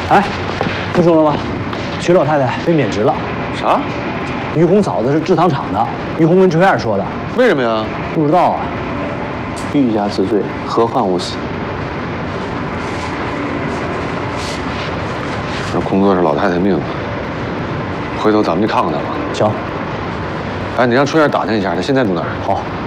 哎，听说了吗？曲老太太被免职了。 啥？ 于红嫂子是制糖厂的，于红跟春燕说的。 为什么呀？ 不知道啊。 欲加之罪，何患无辞？这工作是老太太命，回头咱们去看看她吧。 行。 哎，你让春燕打听一下，她现在住哪儿？ 好。